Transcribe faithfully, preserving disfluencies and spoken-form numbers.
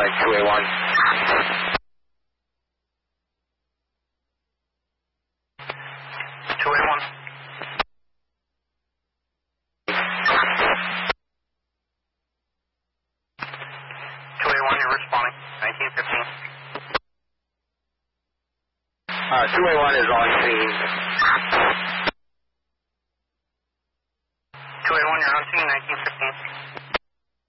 two A one. two A one. two A one, you're responding. nineteen fifteen. Uh, two A one is on scene. two A one, you're on scene, nineteen fifteen.